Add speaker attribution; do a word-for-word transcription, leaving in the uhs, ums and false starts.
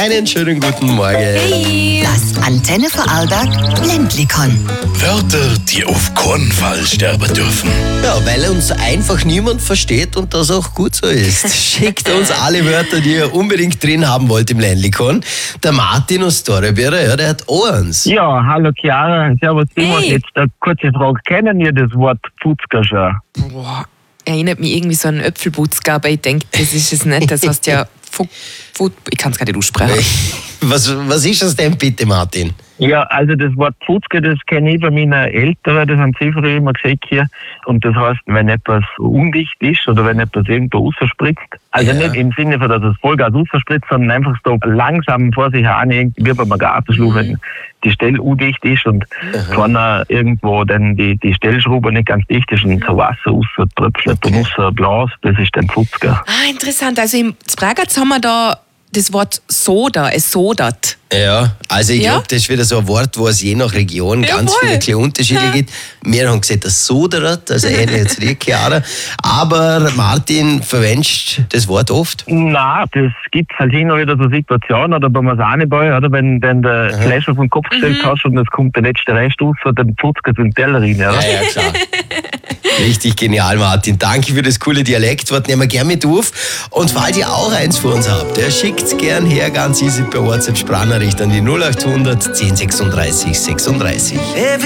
Speaker 1: Einen schönen guten Morgen.
Speaker 2: Hey.
Speaker 3: Das Antenne Vorarlberg Ländlikon.
Speaker 4: Wörter, die auf keinen Fall sterben dürfen.
Speaker 1: Ja, weil uns einfach niemand versteht und das auch gut so ist. Schickt uns alle Wörter, die ihr unbedingt drin haben wollt im Ländlikon. Der Martin aus Torrebüra, ja, der hat auch eins.
Speaker 5: Ja, hallo Chiara, servus Simon.
Speaker 2: Hey.
Speaker 5: Jetzt eine kurze Frage, kennen ihr das Wort Putzger schon?
Speaker 2: Boah, erinnert mich irgendwie so an einen Äpfelputzger, aber ich denke, das ist es nicht. Das heißt ja, Fu- Fu- ich kann es gar nicht aussprechen.
Speaker 1: Was, was ist das denn bitte, Martin?
Speaker 5: Ja, also das Wort Putzger, das kenne ich bei meinen Eltern, das haben sie früher immer gesagt hier. Und das heißt, wenn etwas undicht ist oder wenn etwas irgendwo rausverspritzt, also
Speaker 1: Ja.
Speaker 5: nicht im Sinne von, dass es Vollgas rausverspritzt, sondern einfach so langsam vor sich hin, wie beim Gartenschlauch, wenn die Stelle undicht ist und vorne irgendwo dann die, die Stellschraube nicht ganz dicht ist und so Wasser rauströpfelt
Speaker 1: Okay.
Speaker 5: und raus Glas, das ist dann Putzger.
Speaker 2: Ah, interessant. Also im Spragatz haben wir da das Wort Soda, es sodert.
Speaker 1: Ja, also ich
Speaker 2: Ja?
Speaker 1: glaube, das ist wieder so ein Wort, wo es je nach Region ganz
Speaker 2: Jawohl.
Speaker 1: viele kleine Unterschiede
Speaker 2: Ja.
Speaker 1: gibt. Wir haben gesagt, das sodert, also ähnlich jetzt dir, Chiara. Aber Martin verwendest das Wort oft.
Speaker 5: Na, das gibt halt hin und wieder so Situationen, oder beim Sahneball, oder wenn dann der Fleisch auf den Kopf gestellt hast und es kommt der letzte Rest raus, dann putzt es in den Teller rein, oder?
Speaker 1: Ja, ja, klar. Richtig genial, Martin. Danke für das coole Dialektwort. Nehmen wir gerne mit auf. Und falls ihr auch eins für uns habt, ja, schickt's gern her, ganz easy per WhatsApp Sprachnachricht an die null acht hundert zehn sechsunddreißig sechsunddreißig.